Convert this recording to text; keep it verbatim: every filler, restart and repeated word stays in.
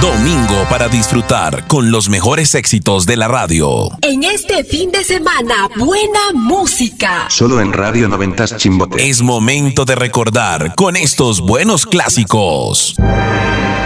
Domingo para disfrutar con los mejores éxitos de la radio. En este fin de semana, buena música. Solo en Radio noventas Chimbote. Es momento de recordar con estos buenos clásicos.